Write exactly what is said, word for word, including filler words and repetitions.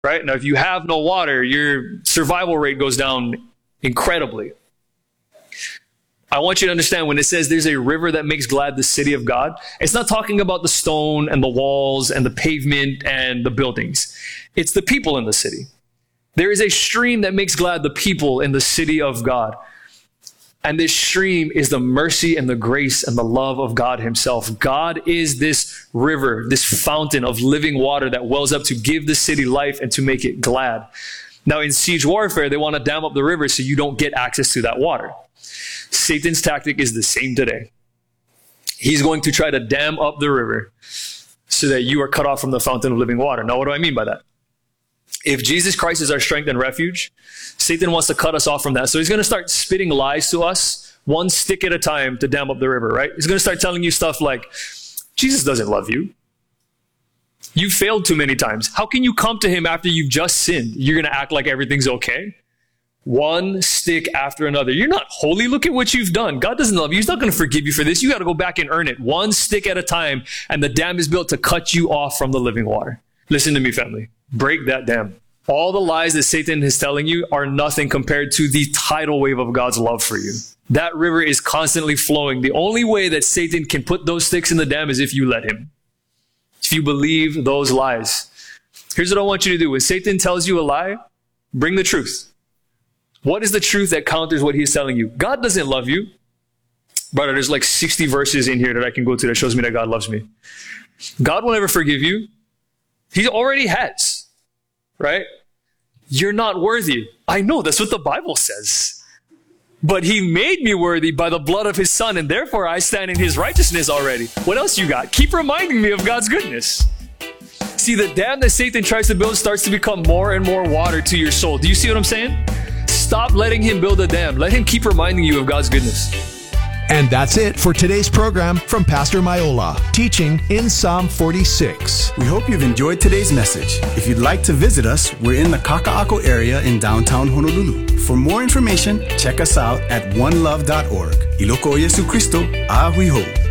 right? Now, if you have no water, your survival rate goes down incredibly. I want you to understand when it says there's a river that makes glad the city of God, it's not talking about the stone and the walls and the pavement and the buildings. It's the people in the city. There is a stream that makes glad the people in the city of God. And this stream is the mercy and the grace and the love of God himself. God is this river, this fountain of living water that wells up to give the city life and to make it glad. Now, in siege warfare, they want to dam up the river so you don't get access to that water. Satan's tactic is the same today. He's going to try to dam up the river so that you are cut off from the fountain of living water. Now, what do I mean by that? If Jesus Christ is our strength and refuge, Satan wants to cut us off from that. So he's going to start spitting lies to us, one stick at a time, to dam up the river, right? He's going to start telling you stuff like, Jesus doesn't love you. You failed too many times. How can you come to him after you've just sinned? You're going to act like everything's okay? One stick after another. You're not holy. Look at what you've done. God doesn't love you. He's not going to forgive you for this. You got to go back and earn it. One stick at a time, and the dam is built to cut you off from the living water. Listen to me, family. Break that dam. All the lies that Satan is telling you are nothing compared to the tidal wave of God's love for you. That river is constantly flowing. The only way that Satan can put those sticks in the dam is if you let him. If you believe those lies. Here's what I want you to do. When Satan tells you a lie, bring the truth. What is the truth that counters what he's telling you? God doesn't love you. Brother, there's like sixty verses in here that I can go to that shows me that God loves me. God will never forgive you. He already has. Right? You're not worthy. I know, that's what the Bible says. But he made me worthy by the blood of his son, and therefore I stand in his righteousness already. What else you got? Keep reminding me of God's goodness. See, the dam that Satan tries to build starts to become more and more water to your soul. Do you see what I'm saying? Stop letting him build a dam. Let him keep reminding you of God's goodness. And that's it for today's program from Pastor Maiola, teaching in Psalm forty-six. We hope you've enjoyed today's message. If you'd like to visit us, we're in the Kaka'ako area in downtown Honolulu. For more information, check us out at one love dot org. Iloko Yesu Cristo, Ahui Ho.